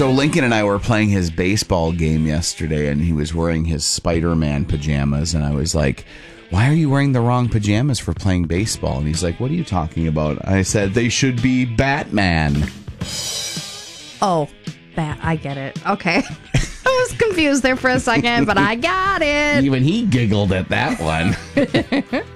So Lincoln and I were playing his baseball game yesterday, and he was wearing his Spider-Man pajamas, and I was like, why are you wearing the wrong pajamas for playing baseball? And he's like, what are you talking about? I said, they should be Batman. Oh, I get it. Okay. I was confused there for a second, but I got it. Even he giggled at that one.